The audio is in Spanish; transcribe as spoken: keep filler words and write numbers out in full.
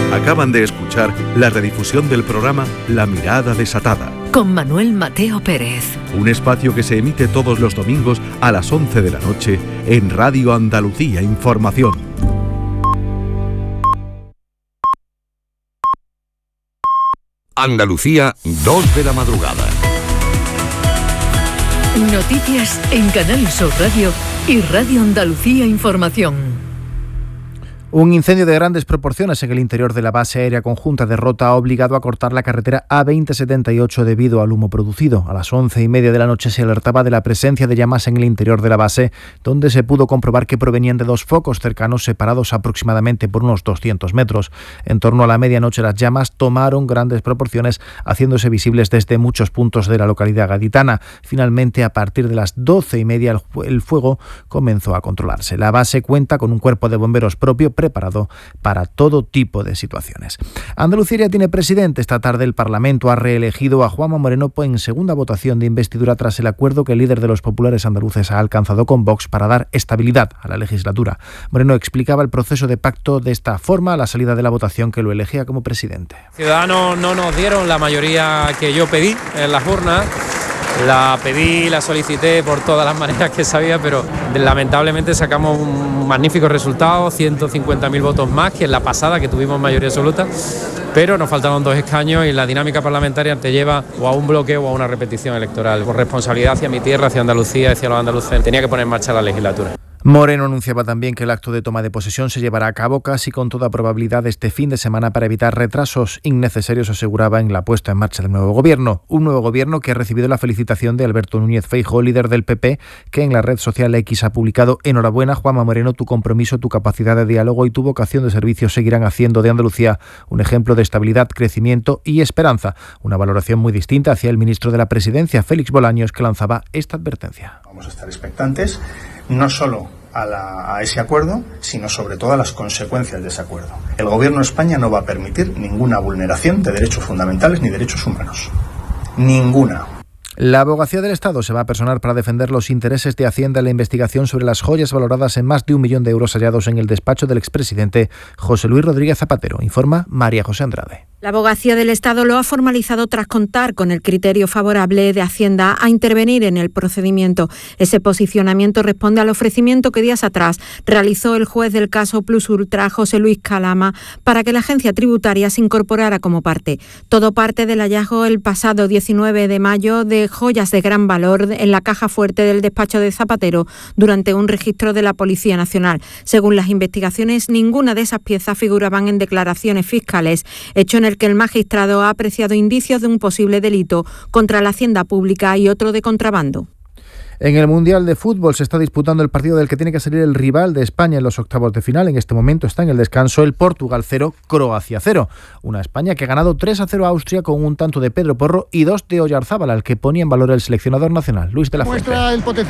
Acaban de escuchar la redifusión del programa La Mirada Desatada, con Manuel Mateo Pérez. Un espacio que se emite todos los domingos a las once de la noche en Radio Andalucía Información. Andalucía, dos de la madrugada. Noticias en Canal Sur Radio y Radio Andalucía Información. Un incendio de grandes proporciones en el interior de la base aérea conjunta de Rota ha obligado a cortar la carretera A veinte setenta y ocho debido al humo producido. A las once y media de la noche se alertaba de la presencia de llamas en el interior de la base, donde se pudo comprobar que provenían de dos focos cercanos separados aproximadamente por unos doscientos metros. En torno a la medianoche las llamas tomaron grandes proporciones, haciéndose visibles desde muchos puntos de la localidad gaditana. Finalmente, a partir de las doce y media, el, el fuego comenzó a controlarse. La base cuenta con un cuerpo de bomberos propio preparado para todo tipo de situaciones. Andalucía ya tiene presidente. Esta tarde el Parlamento ha reelegido a Juanma Moreno en segunda votación de investidura tras el acuerdo que el líder de los populares andaluces ha alcanzado con Vox para dar estabilidad a la legislatura. Moreno explicaba el proceso de pacto de esta forma a la salida de la votación que lo elegía como presidente. Ciudadanos no nos dieron la mayoría que yo pedí en las urnas. La pedí, la solicité por todas las maneras que sabía, pero lamentablemente sacamos un magnífico resultado, ciento cincuenta mil votos más que en la pasada, que tuvimos mayoría absoluta, pero nos faltaron dos escaños y la dinámica parlamentaria te lleva o a un bloqueo o a una repetición electoral. Por responsabilidad hacia mi tierra, hacia Andalucía, hacia los andaluces, tenía que poner en marcha la legislatura. Moreno anunciaba también que el acto de toma de posesión se llevará a cabo casi con toda probabilidad este fin de semana para evitar retrasos innecesarios, aseguraba, en la puesta en marcha del nuevo gobierno. Un nuevo gobierno que ha recibido la felicitación de Alberto Núñez Feijóo, líder del P P, que en la red social X ha publicado: enhorabuena, Juanma Moreno, tu compromiso, tu capacidad de diálogo y tu vocación de servicio seguirán haciendo de Andalucía un ejemplo de estabilidad, crecimiento y esperanza. Una valoración muy distinta hacia el ministro de la Presidencia, Félix Bolaños, que lanzaba esta advertencia. Vamos a estar expectantes, no solo A, la, a ese acuerdo, sino sobre todo a las consecuencias de ese acuerdo. El Gobierno de España no va a permitir ninguna vulneración de derechos fundamentales ni derechos humanos. Ninguna. La Abogacía del Estado se va a personar para defender los intereses de Hacienda en la investigación sobre las joyas valoradas en más de un millón de euros hallados en el despacho del expresidente José Luis Rodríguez Zapatero, informa María José Andrade. La Abogacía del Estado lo ha formalizado tras contar con el criterio favorable de Hacienda a intervenir en el procedimiento. Ese posicionamiento responde al ofrecimiento que días atrás realizó el juez del caso Plus Ultra, José Luis Calama, para que la agencia tributaria se incorporara como parte. Todo parte del hallazgo el pasado diecinueve de mayo de joyas de gran valor en la caja fuerte del despacho de Zapatero durante un registro de la Policía Nacional. Según las investigaciones, ninguna de esas piezas figuraban en declaraciones fiscales, hecho en el que el magistrado ha apreciado indicios de un posible delito contra la hacienda pública y otro de contrabando. En el Mundial de Fútbol se está disputando el partido del que tiene que salir el rival de España en los octavos de final. En este momento está en el descanso el Portugal cero, Croacia cero. Una España que ha ganado tres a cero a Austria con un tanto de Pedro Porro y dos de Oyarzábal, al que ponía en valor el seleccionador nacional, Luis de la Fuente.